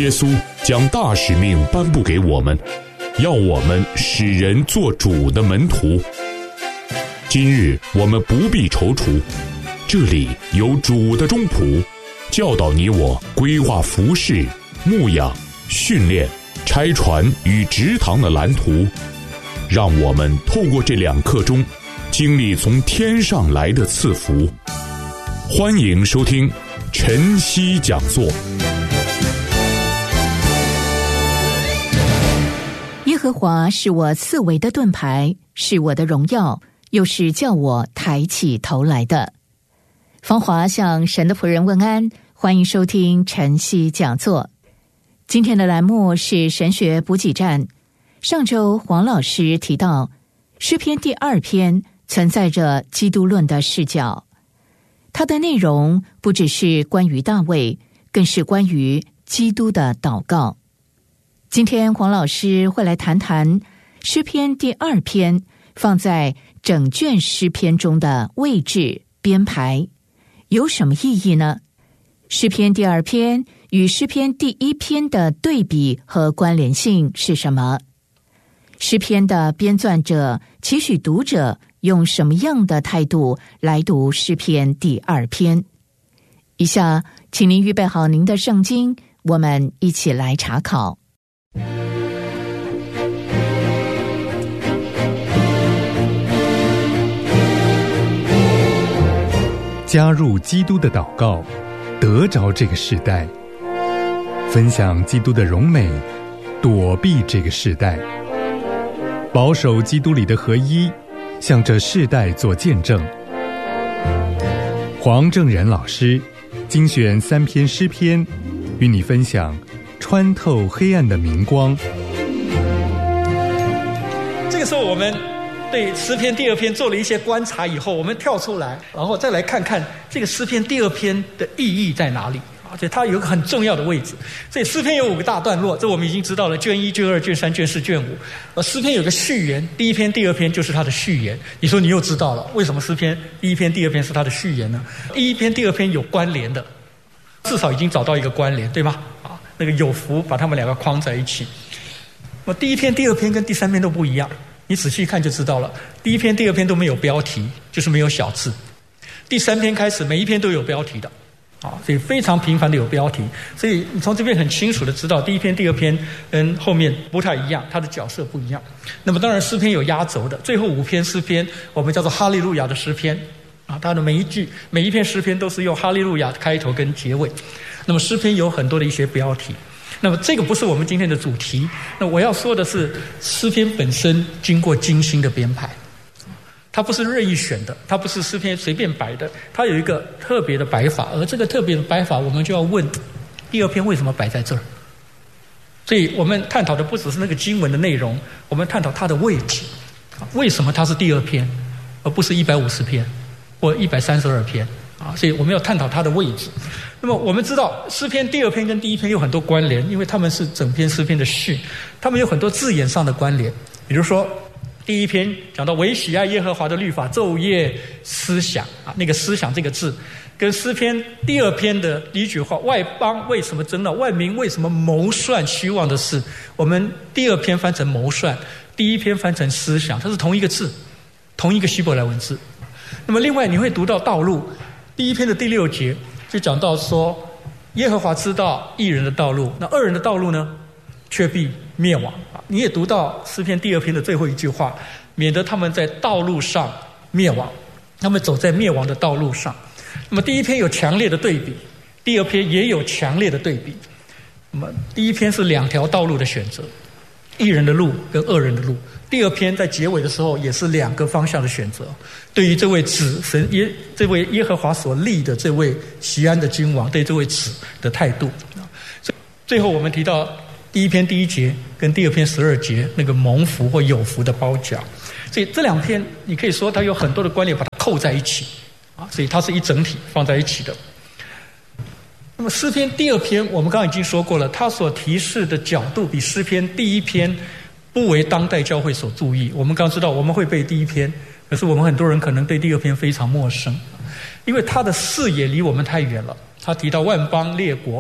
稣将大使命颁布给我们，要我们使人做主的门徒。今日我们不必踌躇，这里有主的中仆，教导你我规划服事、牧养、训练、拆船与植堂的蓝图，让我们透过这2课中经历从天上来的赐福。欢迎收听晨曦讲座。 耶和华是我四围的盾牌，是我的荣耀，又是叫我抬起头来的。芳华向神的仆人问安，欢迎收听晨曦讲座。今天的栏目是神学补给站。上周黄老师提到，诗篇第2篇存在着基督论的视角，它的内容不只是关于大卫，更是关于基督的祷告。今天黄老师会来谈谈诗篇第2篇放在整卷诗篇中的位置编排有什么意义呢？诗篇第2篇与诗篇第1篇的对比和关联性是什么？诗篇的编纂者期许读者用什么样的态度来读诗篇第2篇？以下请您预备好您的圣经，我们一起来查考。 加入基督的祷告，得着这个世代，分享基督的荣美，躲避这个世代，保守基督里的合一，向这世代做见证。黄正仁老师精选3篇诗篇，与你分享穿透黑暗的明光。 这个时候我们对诗篇第2篇做了一些观察以后，我们跳出来，然后再来看看这个诗篇第2篇的意义在哪里。所以它有一个很重要的位置。所以诗篇有5个大段落，这我们已经知道了，卷1、卷2、卷3、卷4、卷5。诗篇有个序言，第1篇、第2篇就是它的序言。你说你又知道了，为什么诗篇第1篇、第2篇是它的序言呢？第1篇、第2篇有关联的，至少已经找到一个关联，对吗？那个有福把它们2个框在一起。第1篇、第2篇跟第3篇都不一样，你仔细看就知道了。第1篇、第2篇都没有标题，就是没有小字。第3篇开始，每一篇都有标题的。所以非常频繁的有标题，所以你从这边很清楚的知道，第1篇、第2篇跟后面不太一样，它的角色不一样。那么当然诗篇有压轴的，最后5篇诗篇我们叫做哈利路亚的诗篇它的每一篇诗篇都是用哈利路亚开头跟结尾。那么诗篇有很多的一些标题，那么这个不是我们今天的主题。那我要说的是，诗篇本身经过精心的编排，它不是任意选的，它不是诗篇随便摆的，它有一个特别的摆法。而这个特别的摆法，我们就要问第2篇为什么摆在这儿。所以我们探讨的不只是那个经文的内容，我们探讨它的位置，为什么它是第2篇而不是150篇或132篇所以我们要探讨它的位置。那么我们知道诗篇第2篇跟第1篇有很多关联，因为它们是整篇诗篇的序，它们有很多字眼上的关联。比如说第1篇讲到唯喜爱耶和华的律法，昼夜思想那个思想这个字跟诗篇第2篇的第1句话，外邦为什么争闹，万民为什么谋算虚妄的事，我们第2篇翻成谋算，第1篇翻成思想，它是同一个字，同一个希伯来文字。那么另外你会读到道路，第1篇的第6节就讲到说，耶和华知道义人的道路，那恶人的道路呢却必灭亡。你也读到诗篇第2篇的最后一句话，免得他们在道路上灭亡，他们走在灭亡的道路上。那么第1篇有强烈的对比，第2篇也有强烈的对比。那么第1篇是2条道路的选择，义人的路跟恶人的路。第2篇在结尾的时候也是2个方向的选择，对于这位子神这位耶和华所立的这位锡安的君王，对这位子的态度。最后我们提到第1篇第1节跟第2篇12节那个蒙福或有福的褒奖，所以这2篇你可以说它有很多的关联，把它扣在一起所以它是一整体放在一起的。那么诗篇第2篇我们刚刚已经说过了，它所提示的角度比诗篇第1篇不为当代教会所注意。我们刚刚知道我们会背第1篇，可是我们很多人可能对第2篇非常陌生，因为它的视野离我们太远了。他提到万邦列国，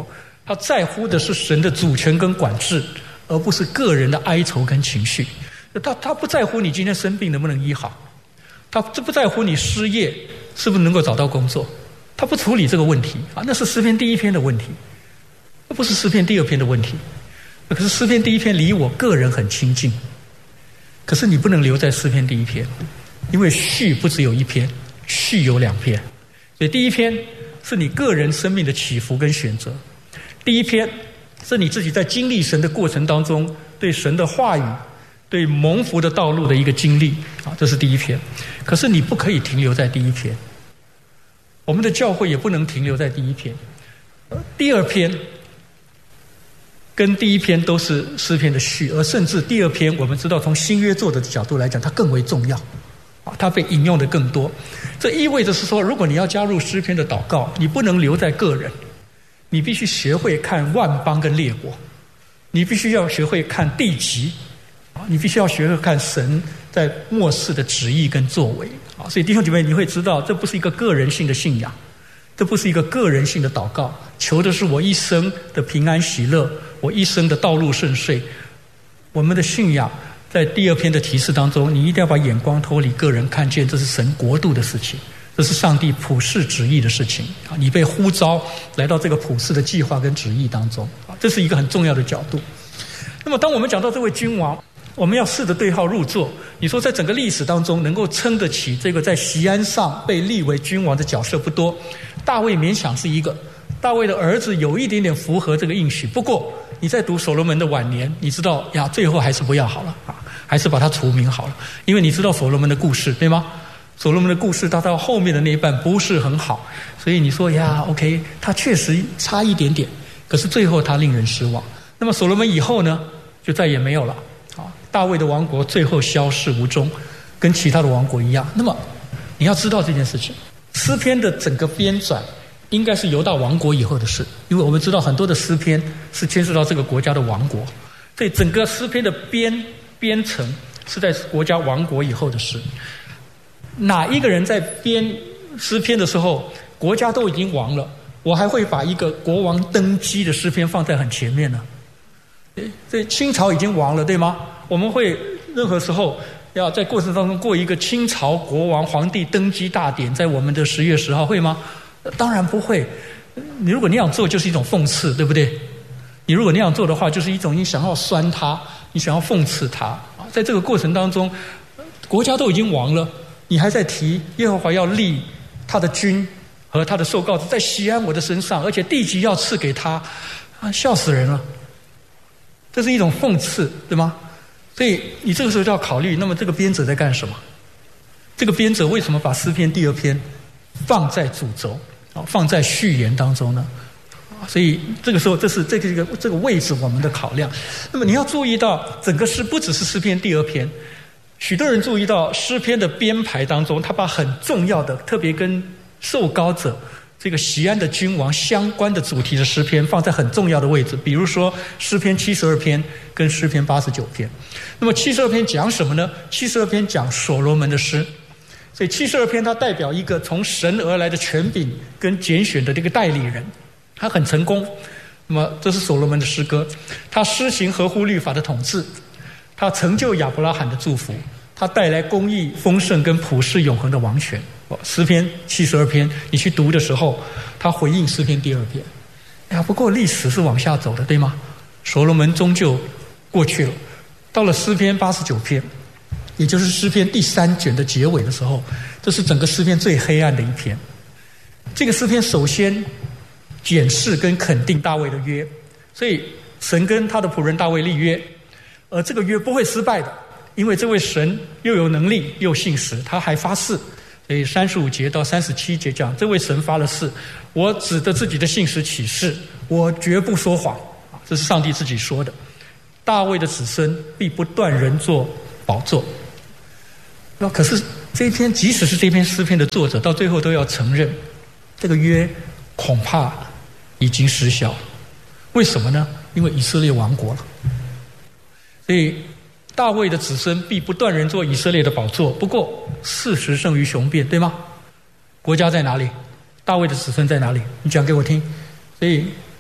他在乎的是神的主权跟管制，而不是个人的哀愁跟情绪。他不在乎你今天生病能不能医好，他不在乎你失业是不是能够找到工作，他不处理这个问题啊，那是诗篇第一篇的问题，那不是诗篇第二篇的问题。可是诗篇第一篇离我个人很亲近，可是你不能留在诗篇第一篇，因为序不只有一篇，序有2篇。所以第一篇是你个人生命的起伏跟选择，第一篇是你自己在经历神的过程当中对神的话语对蒙福的道路的一个经历啊，这是第一篇。可是你不可以停留在第一篇，我们的教会也不能停留在第一篇。第二篇跟第一篇都是诗篇的序，而甚至第二篇我们知道从新约作者的角度来讲它更为重要啊，它被引用的更多。这意味着是说，如果你要加入诗篇的祷告，你不能留在个人，你必须学会看万邦跟列国，你必须要学会看地级，你必须要学会看神在末世的旨意跟作为啊。所以弟兄姐妹，你会知道这不是一个个人性的信仰，这不是一个个人性的祷告，求的是我一生的平安喜乐，我一生的道路顺遂。我们的信仰在第二篇的提示当中，你一定要把眼光脱离个人，看见这是神国度的事情，这是上帝普世旨意的事情啊！你被呼召来到这个普世的计划跟旨意当中啊，这是一个很重要的角度。那么当我们讲到这位君王，我们要试着对号入座。你说在整个历史当中能够撑得起这个在锡安上被立为君王的角色不多，大卫勉强是一个，大卫的儿子有一点点符合这个应许。不过你在读所罗门的晚年，你知道呀，最后还是不要好了啊，还是把他除名好了。因为你知道所罗门的故事，对吗？所罗门的故事他到后面的那一半不是很好，所以你说呀 OK， 他确实差一点点，可是最后他令人失望。那么所罗门以后呢，就再也没有了啊，大卫的王国最后消逝无踪，跟其他的王国一样。那么你要知道这件事情，诗篇的整个编纂应该是犹大王国以后的事，因为我们知道很多的诗篇是牵涉到这个国家的王国，所以整个诗篇的编程是在国家王国以后的事。哪一个人在编诗篇的时候，国家都已经亡了，我还会把一个国王登基的诗篇放在很前面呢？这清朝已经亡了，对吗？我们会任何时候要在过程当中过一个清朝国王皇帝登基大典，在我们的10月10号会吗？当然不会。你如果那样做就是一种讽刺，对不对？你如果那样做的话，就是一种你想要酸他，你想要讽刺他。在这个过程当中，国家都已经亡了，你还在提耶和华要立他的君和他的受膏者在锡安我的身上，而且地级要赐给他啊，笑死人了。这是一种讽刺，对吗？所以你这个时候就要考虑，那么这个编者在干什么？这个编者为什么把诗篇第二篇放在主轴放在序言当中呢？所以这个时候这是这个位置我们的考量。那么你要注意到整个诗不只是诗篇第二篇，许多人注意到诗篇的编排当中，他把很重要的特别跟受膏者这个锡安的君王相关的主题的诗篇放在很重要的位置，比如说诗篇72篇跟诗篇89篇。那么72篇讲什么呢？72篇讲所罗门的诗，所以72篇它代表一个从神而来的权柄跟拣选的这个代理人，他很成功。那么这是所罗门的诗歌，他施行合乎律法的统治，他成就亚伯拉罕的祝福，他带来公义丰盛跟普世永恒的王权。诗篇72篇你去读的时候，他回应诗篇第二篇。不过历史是往下走的，对吗？所罗门终究过去了，到了诗篇89篇，也就是诗篇第3卷的结尾的时候，这是整个诗篇最黑暗的一篇。这个诗篇首先检视跟肯定大卫的约，所以神跟他的仆人大卫立约，而这个约不会失败的，因为这位神又有能力又信实，他还发誓。所以35节到37节讲，这位神发了誓，我指着自己的信实起誓，我绝不说谎，这是上帝自己说的。大卫的子孙必不断人做宝座。可是这一篇，即使是这篇诗篇的作者，到最后都要承认，这个约恐怕已经失效。为什么呢？因为以色列亡国了。所以大卫的子孙必不断人做以色列的宝座。不过事实胜于雄辩，对吗？国家在哪里？大卫的子孙在哪里？你讲给我听。所以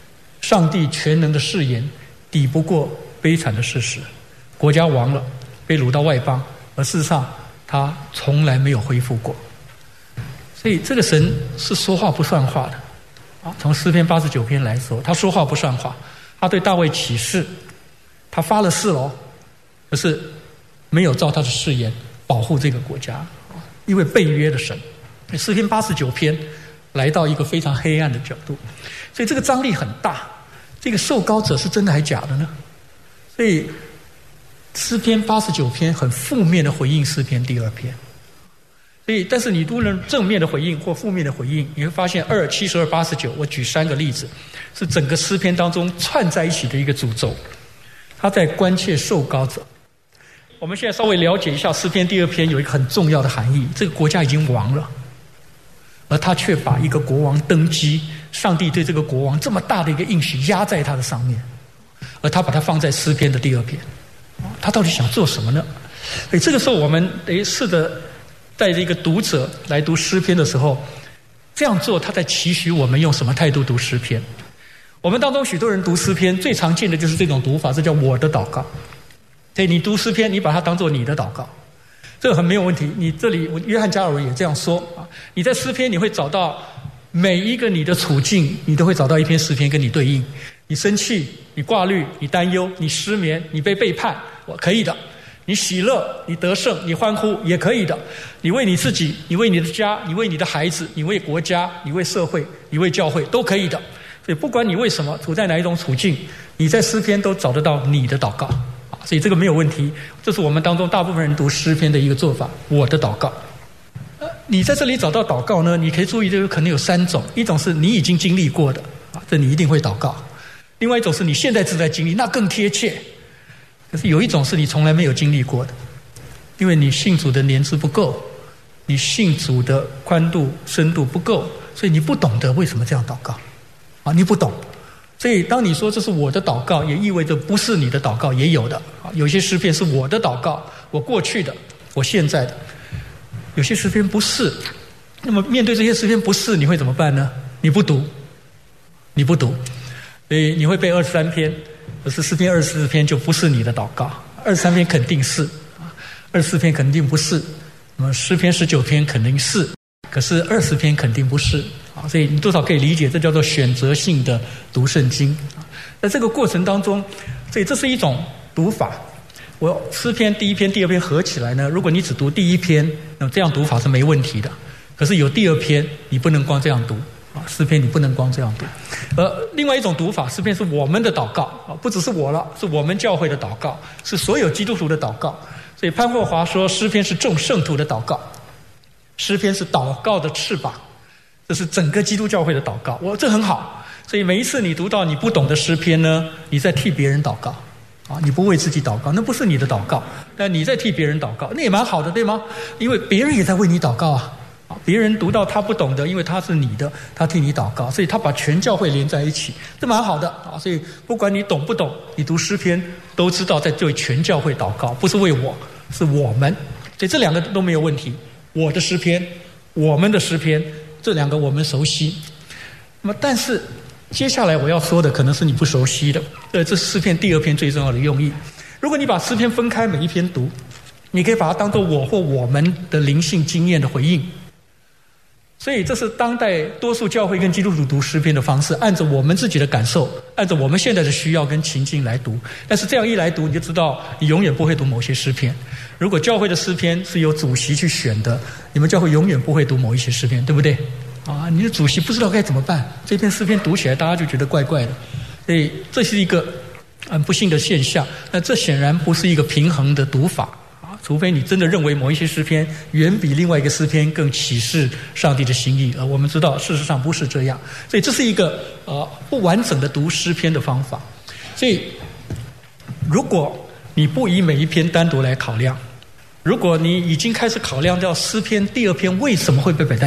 上帝全能的誓言抵不过悲惨的事实，国家亡了，被掳到外邦，而事实上他从来没有恢复过。所以这个神是说话不算话的。从诗篇89篇来说，他说话不算话，他对大卫起誓，他发了誓了，可是没有照他的誓言保护这个国家，因为背约的神。诗篇89篇来到一个非常黑暗的角度，所以这个张力很大。这个受膏者是真的还假的呢？所以诗篇89篇很负面的回应诗篇第2篇。所以但是你都能正面的回应或负面的回应，你会发现2、72、89，我举3个例子，是整个诗篇当中串在一起的一个诅咒。他在关切受膏者。我们现在稍微了解一下诗篇第2篇有一个很重要的含义，这个国家已经亡了，而他却把一个国王登基，上帝对这个国王这么大的一个应许压在他的上面，而他把它放在诗篇的第2篇，他到底想做什么呢？所以这个时候我们得试着带着一个读者来读诗篇的时候，这样做他在期许我们用什么态度读诗篇。我们当中许多人读诗篇最常见的就是这种读法，这叫我的祷告。所以你读诗篇，你把它当作你的祷告，这个很没有问题。你这里约翰加尔文也这样说啊，你在诗篇你会找到每一个你的处境，你都会找到一篇诗篇跟你对应。你生气，你挂虑，你担忧，你失眠，你被背叛，可以的。你喜乐，你得胜，你欢呼，也可以的。你为你自己，你为你的家，你为你的孩子，你为国家，你为社会，你为教会，都可以的。所以不管你为什么处在哪一种处境，你在诗篇都找得到你的祷告。所以这个没有问题，这是我们当中大部分人读诗篇的一个做法，我的祷告。你在这里找到祷告呢，你可以注意这个可能有3种，一种是你已经经历过的，这你一定会祷告；另外一种是你现在正在经历，那更贴切。可是有一种是你从来没有经历过的，因为你信主的年资不够，你信主的宽度深度不够，所以你不懂得为什么这样祷告你不懂。所以当你说这是我的祷告，也意味着不是你的祷告，也有的。有些诗篇是我的祷告，我过去的，我现在的。有些诗篇不是。那么面对这些诗篇不是，你会怎么办呢？你不读。所以你会背23篇，可是诗篇24篇就不是你的祷告，23篇肯定是，24篇肯定不是，那么诗篇19篇肯定是，可是20篇肯定不是。所以你多少可以理解，这叫做选择性的读圣经。在这个过程当中，所以这是一种读法。我诗篇第1篇、第2篇合起来呢，如果你只读第1篇，那么这样读法是没问题的。可是有第2篇，你不能光这样读诗篇你不能光这样读。另外一种读法，诗篇是我们的祷告不只是我了，是我们教会的祷告，是所有基督徒的祷告。所以潘霍华说，诗篇是众圣徒的祷告，诗篇是祷告的翅膀。这是整个基督教会的祷告，这很好。所以每一次你读到你不懂的诗篇呢，你在替别人祷告你不为自己祷告，那不是你的祷告，但你在替别人祷告，那也蛮好的，对吗？因为别人也在为你祷告别人读到他不懂的，因为他是你的，他替你祷告，所以他把全教会连在一起，这蛮好的所以不管你懂不懂，你读诗篇都知道在为全教会祷告，不是为我，是我们。所以这2个都没有问题，我的诗篇，我们的诗篇，这2个我们熟悉。那么但是接下来我要说的可能是你不熟悉的，这是诗篇第2篇最重要的用意。如果你把诗篇分开每一篇读，你可以把它当作我或我们的灵性经验的回应。所以这是当代多数教会跟基督徒读诗篇的方式，按照我们自己的感受，按照我们现在的需要跟情境来读。但是这样一来读，你就知道你永远不会读某些诗篇。如果教会的诗篇是由主席去选的，你们教会永远不会读某一些诗篇，对不对你的主席不知道该怎么办，这篇诗篇读起来大家就觉得怪怪的。所以这是一个很不幸的现象。那这显然不是一个平衡的读法除非你真的认为某一些诗篇远比另外一个诗篇更启示上帝的心意，我们知道事实上不是这样。所以这是一个不完整的读诗篇的方法。所以如果你不以每一篇单独来考量，如果你已经开始考量到诗篇第2篇为什么会被摆在